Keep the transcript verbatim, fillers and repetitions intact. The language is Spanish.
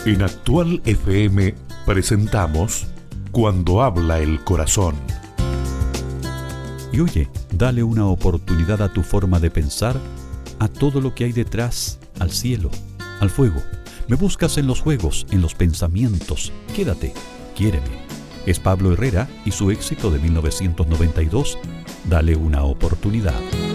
En Actual F M presentamos Cuando habla el corazón. Y oye, dale una oportunidad a tu forma de pensar, a todo lo que hay detrás, al cielo, al fuego. Me buscas en los juegos, en los pensamientos. Quédate, quiéreme. Es Pablo Herrera y su éxito de mil novecientos noventa y dos, Dale una oportunidad.